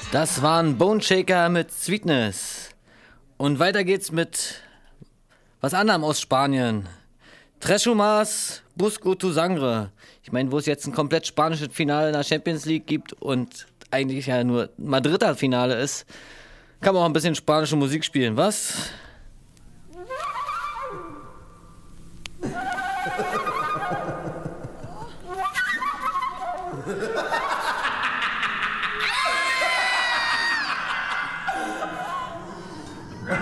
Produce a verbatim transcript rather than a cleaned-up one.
Das waren Bone Shaker mit Sweetness. Und weiter geht's mit was anderem aus Spanien. Tres Chumas, Busco tu Sangre. Ich meine, wo es jetzt ein komplett spanisches Finale in der Champions League gibt und eigentlich ja nur Madrider Finale ist, kann man auch ein bisschen spanische Musik spielen, was?